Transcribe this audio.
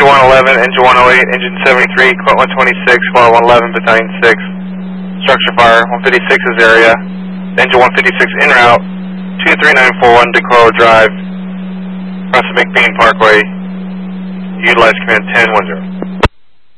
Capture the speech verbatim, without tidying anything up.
one eleven, engine one oh eight, engine seventy-three, quote one twenty-six, flight one eleven, battalion six. Structure fire, one fifty-six's area, engine one fifty-six en route, two three nine four one Dakota Drive, across the McBean Parkway. Utilize command ten one zero.